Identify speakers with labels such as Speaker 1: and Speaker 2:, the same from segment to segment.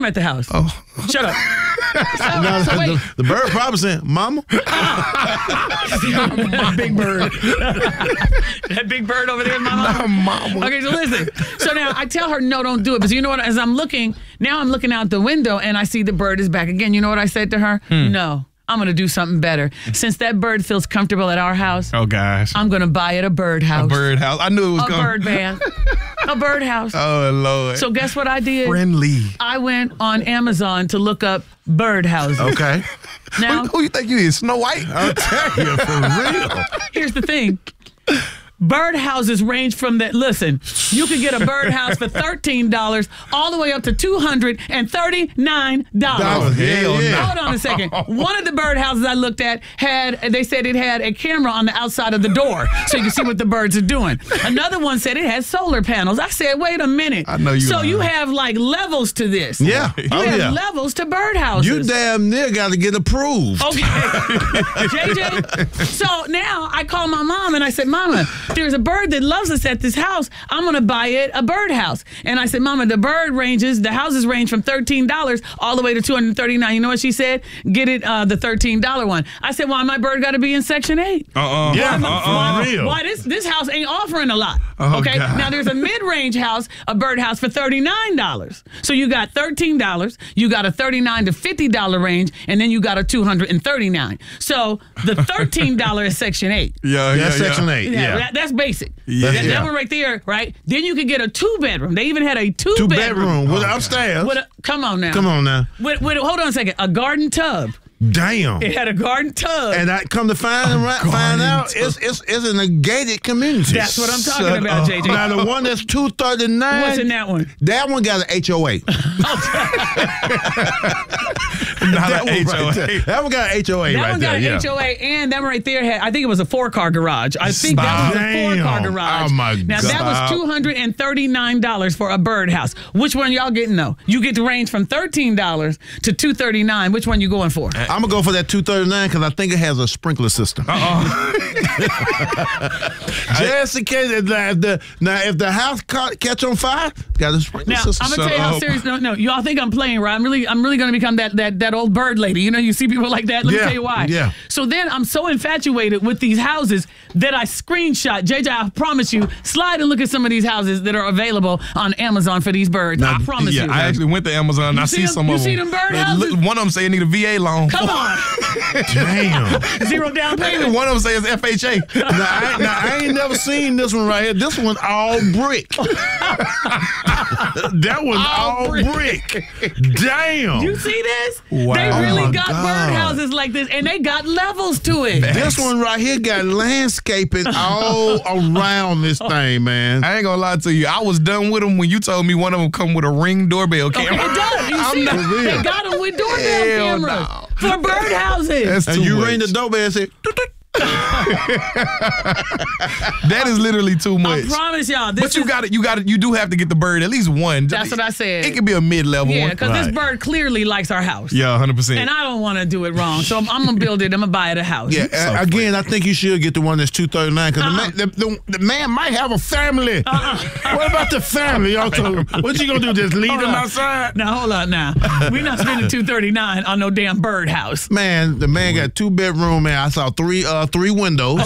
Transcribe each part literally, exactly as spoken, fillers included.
Speaker 1: at the house.
Speaker 2: Oh.
Speaker 1: Shut up. So,
Speaker 3: No,
Speaker 1: so wait.
Speaker 3: the, the bird probably saying, "Mama."
Speaker 1: That big bird. That big bird over there is my mama.
Speaker 2: Mama.
Speaker 1: Okay, so listen. So now I tell her, no, don't do it. But you know what? As I'm looking, now I'm looking out the window and I see the bird is back again. You know what I said to her?
Speaker 2: Hmm.
Speaker 1: No, I'm going to do something better. Since that bird feels comfortable at our house,
Speaker 2: Oh, gosh.
Speaker 1: I'm going to buy it a bird house.
Speaker 2: A bird house. I knew it was
Speaker 1: A
Speaker 2: coming.
Speaker 1: bird bath. A bird house.
Speaker 2: Oh, Lord.
Speaker 1: So guess what I did?
Speaker 2: friendly.
Speaker 1: I went on Amazon to look up bird houses.
Speaker 3: Okay.
Speaker 1: Now,
Speaker 2: Who, who you think you is? Snow White?
Speaker 3: I'll tell you for real.
Speaker 1: here's the thing. Bird houses range from that. Listen, you could get a bird house for thirteen dollars all the way up to two hundred thirty-nine dollars.
Speaker 3: Dollars, hell yeah.
Speaker 1: Hold on a second. One of the bird houses I looked at had, they said it had a camera on the outside of the door so you can see what the birds are doing. Another one said it had solar panels. I said, wait a minute.
Speaker 2: I know you
Speaker 1: So
Speaker 2: lying.
Speaker 1: you have like levels to this.
Speaker 3: Yeah.
Speaker 1: You
Speaker 3: Oh
Speaker 1: have
Speaker 3: yeah.
Speaker 1: levels to bird houses.
Speaker 3: You damn near got to get approved.
Speaker 1: Okay. J J. So now I call my mom and I said, Mama, there's a bird that loves us at this house. I'm going to buy it a bird house. And I said, Mama, the bird ranges, the houses range from thirteen dollars all the way to two hundred thirty-nine dollars. You know what she said? Get it, uh, the thirteen dollars one. I said, why my bird got to be in Section eight?
Speaker 2: Uh-uh.
Speaker 3: Yeah,
Speaker 2: Uh-uh.
Speaker 3: for real.
Speaker 1: Why this this house ain't offering a lot?
Speaker 2: Oh,
Speaker 1: okay,
Speaker 2: God.
Speaker 1: now there's a mid-range house, a bird house for thirty-nine dollars. So you got thirteen dollars, you got a thirty-nine to fifty dollars range, and then you got a two hundred thirty-nine. So the thirteen dollars is Section eight.
Speaker 2: Yeah, yeah,
Speaker 3: That's
Speaker 2: yeah.
Speaker 3: Section eight.
Speaker 1: Yeah,
Speaker 3: Yeah.
Speaker 1: That, that's basic.
Speaker 2: Yeah.
Speaker 1: That,
Speaker 3: Yeah.
Speaker 1: that one right there, right? Then you could get a two-bedroom. They even had a
Speaker 3: Two
Speaker 1: two-bedroom.
Speaker 3: bedroom with upstairs.
Speaker 1: With a, come on now.
Speaker 3: Come on now.
Speaker 1: With, with, hold on a second. A garden tub.
Speaker 3: Damn.
Speaker 1: It had a garden tub.
Speaker 3: And I come to find, right, find
Speaker 2: garden
Speaker 3: out
Speaker 2: tub.
Speaker 3: it's, it's it's in a gated community.
Speaker 1: That's what I'm talking
Speaker 2: Shut
Speaker 1: about,
Speaker 2: up.
Speaker 1: J J.
Speaker 3: Now the one that's two thirty-nine.
Speaker 1: What's in that one?
Speaker 3: That one got an H O A.
Speaker 2: Not
Speaker 3: that,
Speaker 2: an
Speaker 3: one
Speaker 2: H O A.
Speaker 3: right there. That one got an H O A
Speaker 1: That
Speaker 3: right
Speaker 1: one
Speaker 3: there.
Speaker 1: got an
Speaker 3: yeah.
Speaker 1: H O A, and that one right there had, I think it was a four-car garage. I think that was a
Speaker 3: Stop.
Speaker 1: four-car
Speaker 3: Damn.
Speaker 1: garage.
Speaker 3: Oh, my
Speaker 1: now,
Speaker 3: God.
Speaker 1: that was two hundred thirty-nine dollars for a birdhouse. Which one y'all getting, though? You get to range from thirteen dollars to two hundred thirty-nine dollars. Which one you going for?
Speaker 3: I'm going to go for that two thirty-nine because I think it has a sprinkler system.
Speaker 2: Uh-uh.
Speaker 3: Just in case, if the, if the, now if the house caught, catch on fire, got a sprinkler
Speaker 1: Now,
Speaker 3: system.
Speaker 1: I'm gonna tell you how
Speaker 2: up.
Speaker 1: serious. No, no, y'all think I'm playing, right? I'm really, I'm really gonna become that that that old bird lady. You know, you see people like that. Let me
Speaker 3: Yeah,
Speaker 1: tell you why.
Speaker 3: yeah.
Speaker 1: So then I'm so infatuated with these houses that I screenshot. J J, I promise you, slide and look at some of these houses that are available on Amazon for these birds. I promise
Speaker 2: Yeah,
Speaker 1: you.
Speaker 2: I actually went to Amazon and
Speaker 1: You
Speaker 2: I
Speaker 1: see
Speaker 2: see
Speaker 1: them-
Speaker 2: some
Speaker 1: you
Speaker 2: of
Speaker 1: see
Speaker 2: them.
Speaker 1: them bird
Speaker 2: They
Speaker 1: houses?
Speaker 2: look- One of them say it need a V A loan.
Speaker 1: Come on,
Speaker 3: Damn.
Speaker 1: zero down payment.
Speaker 2: One of them say it's F H A.
Speaker 3: now, I, now, I ain't never seen this one right here. This one all brick. That one's all,
Speaker 2: All
Speaker 3: brick. Damn.
Speaker 1: You see this?
Speaker 2: Wow.
Speaker 1: They
Speaker 2: Oh
Speaker 1: really
Speaker 3: my
Speaker 1: got
Speaker 3: God.
Speaker 1: bird houses like this, and they got levels to it.
Speaker 3: This one right here got landscaping all around this thing, man.
Speaker 2: I ain't gonna lie to you. I was done with them when you told me one of them come with a Ring doorbell
Speaker 1: Okay,
Speaker 2: camera.
Speaker 1: it does. You
Speaker 2: I'm
Speaker 1: see,
Speaker 2: not-
Speaker 1: it? They got them with doorbell
Speaker 2: Hell
Speaker 1: cameras
Speaker 2: no.
Speaker 1: for bird houses.
Speaker 2: That's
Speaker 3: And
Speaker 2: too
Speaker 3: you
Speaker 2: much.
Speaker 3: ring the doorbell and say, "Toot, toot."
Speaker 2: That is literally too
Speaker 1: I
Speaker 2: much.
Speaker 1: promise y'all. This
Speaker 2: But you
Speaker 1: is,
Speaker 2: got it. You got it. You do have to get the bird at least one.
Speaker 1: That's what I said.
Speaker 2: It could be a mid-level
Speaker 1: Yeah,
Speaker 2: one.
Speaker 1: because this
Speaker 3: Right.
Speaker 1: bird clearly likes our house.
Speaker 2: Yeah, hundred percent.
Speaker 1: And I don't want to do it wrong. So I'm, I'm going to build it. I'm going to buy it a house.
Speaker 3: Yeah,
Speaker 2: So
Speaker 3: uh, again, I think you should get the one that's two thirty-nine because
Speaker 1: Uh-uh.
Speaker 3: the, man, the, the, the man might have a family. What about the family? Also, what you gonna do? Just leave
Speaker 1: Hold
Speaker 3: them
Speaker 1: on.
Speaker 3: outside?
Speaker 1: Now, hold on now. We're not spending two thirty-nine on no damn bird house.
Speaker 3: Man, the man got two bedroom. Man, I saw three uh three windows.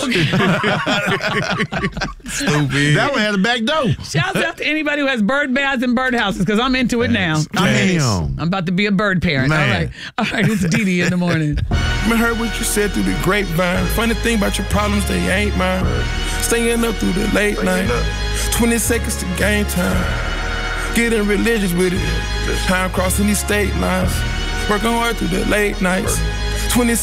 Speaker 2: Stupid.
Speaker 3: That one had a back door.
Speaker 1: Shouts out to anybody who has bird baths and bird houses because I'm into it now. I'm, in it.
Speaker 3: Damn.
Speaker 1: I'm about to be a bird parent.
Speaker 3: Man.
Speaker 1: All right. All right, it's Dee Dee in the morning.
Speaker 4: I heard what you said through the grapevine. Funny thing about your problems, they ain't mine. Staying up through the late night. twenty seconds to game time. Getting religious with it. Time crossing these state lines. Working hard through the late nights. twenty